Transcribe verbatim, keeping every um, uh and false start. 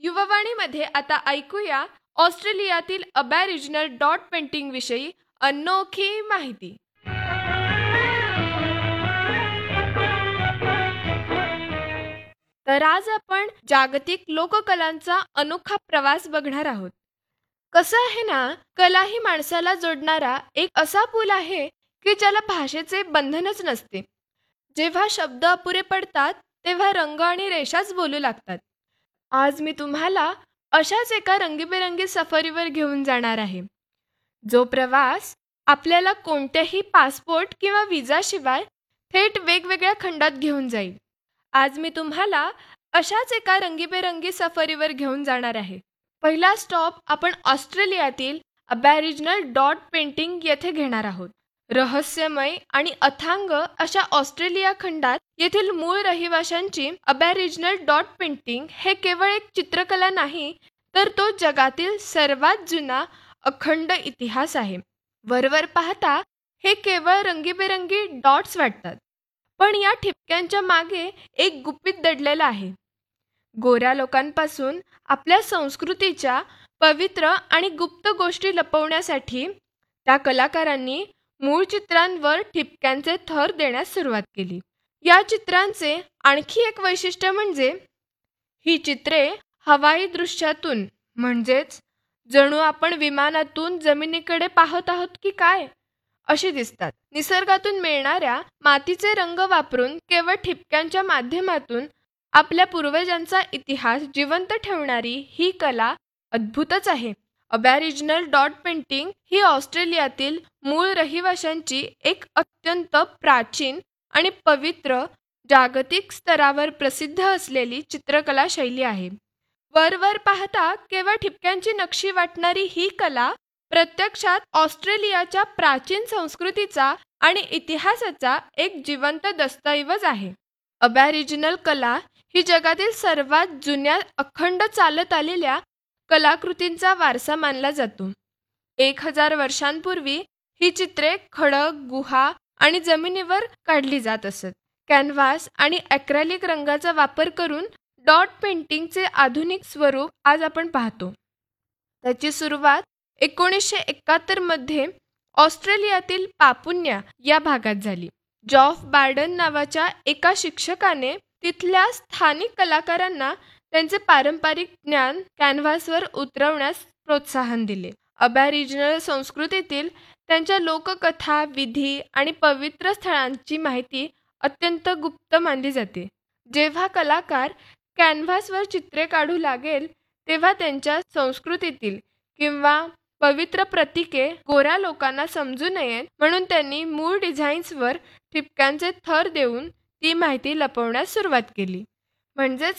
युववाणीमध्ये आता ऐकूया ऑस्ट्रेलियातील अबॅरिजिनल डॉट पेंटिंग विषयी अनोखी माहिती. तर आज आपण जागतिक लोककलांचा अनोखा प्रवास बघणार आहोत. कसं आहे ना, कला ही माणसाला जोडणारा एक असा पूल आहे की ज्याला भाषेचे बंधनच नसते. जेव्हा शब्द अपुरे पडतात तेव्हा रंग आणि रेषाच बोलू लागतात. आज मी तुम्हाला अशाच एका रंगीबेरंगी सफरीवर घेऊन जाणार आहे, जो प्रवास आपल्याला कोणत्याही पासपोर्ट किंवा विजाशिवाय थेट वेगवेगळ्या खंडात घेऊन जाईल. आज मी तुम्हाला अशाच एका रंगीबेरंगी सफरीवर घेऊन जाणार आहे. पहिला स्टॉप आपण ऑस्ट्रेलियातील अबॅरिजिनल डॉट पेंटिंग येथे घेणार आहोत. रहस्यमय आणि अथांग अशा ऑस्ट्रेलिया खंडात येथील मूळ रहिवाशांची अबॅरिजिनल डॉट पेंटिंग हे केवळ एक चित्रकला नाही, तर तो जगातील सर्वात जुना अखंड इतिहास आहे. वरवर पाहता हे केवळ रंगीबेरंगी डॉट्स वाटतात, पण या ठिपक्यांच्या मागे एक गुपित दडलेला आहे. गोऱ्या लोकांपासून आपल्या संस्कृतीच्या पवित्र आणि गुप्त गोष्टी लपवण्यासाठी त्या कलाकारांनी मूळ चित्रांवर ठिपक्यांचे थर देण्यास सुरुवात केली. या चित्रांचे आणखी एक वैशिष्ट्य म्हणजे ही चित्रे हवाई दृश्यातून, म्हणजेच जणू आपण विमानातून जमिनीकडे पाहत आहोत की काय, अशी दिसतात. निसर्गातून मिळणाऱ्या मातीचे रंग वापरून केवळ ठिपक्यांच्या माध्यमातून आपल्या पूर्वजांचा इतिहास जिवंत ठेवणारी ही कला अद्भुतच आहे. अबॅरिजिनल डॉट पेंटिंग ही ऑस्ट्रेलियातील मूळ रहिवाशांची एक अत्यंत प्राचीन आणि पवित्र, जागतिक स्तरावर प्रसिद्ध असलेली चित्रकला शैली आहे. वरवर पाहता केवळ ठिपक्यांची नक्षी वाटणारी ही कला प्रत्यक्षात ऑस्ट्रेलियाच्या प्राचीन संस्कृतीचा आणि इतिहासाचा एक जिवंत दस्तऐवज आहे. अबॅरिजिनल कला ही जगातील सर्वात जुन्या अखंड चालत आलेल्या कलाकृतींचा वारसा मानला जातो. एक हजार वर्षांपूर्वी ही चित्रे खडक, गुहा आणि जमिनीवर काढली जात असत. कॅनव्हास आणि ॲक्रेलिक रंगाचा वापर करून डॉट पेंटिंगचे आधुनिक स्वरूप आज आपण पाहतो. त्याची सुरुवात एकोणीसशे एकाहत्तर मध्ये ऑस्ट्रेलियातील पापुन्या या भागात झाली. जॉफ बार्डन नावाच्या एका शिक्षकाने तिथल्या स्थानिक कलाकारांना त्यांचे पारंपरिक ज्ञान कॅनव्हासवर उतरवण्यास प्रोत्साहन दिले. अबॅरिजिनल संस्कृतीतील त्यांच्या लोककथा, विधी आणि पवित्र स्थळांची माहिती अत्यंत गुप्त मानली जाते. जेव्हा कलाकार कॅनव्हासवर चित्रे काढू लागेल तेव्हा त्यांच्या संस्कृतीतील किंवा पवित्र प्रतीके गोऱ्या लोकांना समजू नयेत म्हणून त्यांनी मूळ डिझाईन्सवर ठिपक्यांचे थर देऊन ती माहिती लपवण्यास सुरुवात केली. म्हणजेच